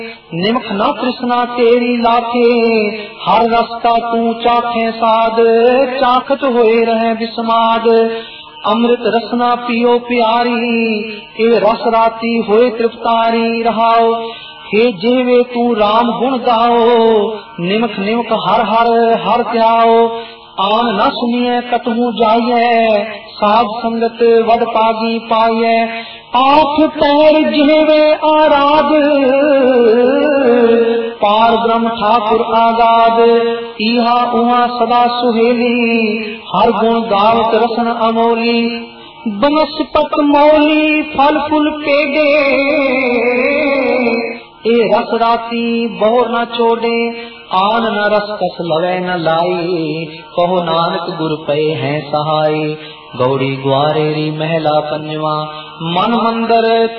निमख न कृष्णा तेरी लाखे, हर रस्ता तू चाखे साध, चाखत होए रहे बिस्माद। अमृत रसना पियो प्यारी, ए रस राती होए तृप्तारी रहाओ। हे जेवे तू राम गुण गाओ, निमख निमख हर हर हर त्याओ। आन न सुनिए कतहु जाइए, साध संगत वड पागी पाइए। आठ पैर जिहवे आराध, पार ब्रह्म ठाकुर आगाद। इहा उहा सदा सुहेली, हर गुण गावत रसन अमोली। बनस्पत मौली फल फूल पेडे, ए रस राती बहुर न चोडे। आन न रस कस लवे न लाई, कहो नानक गुर पे हैं सहाय। गौड़ी ग्वारेरी महला पंजवा, मन मंदर